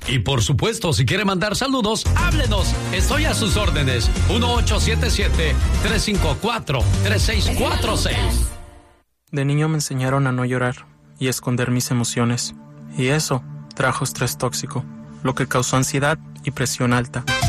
Y por supuesto, si quiere mandar saludos, háblenos. Estoy a sus órdenes. 1877-354-3646. De niño me enseñaron a no llorar y esconder mis emociones. Y eso trajo estrés tóxico, lo que causó ansiedad y presión alta.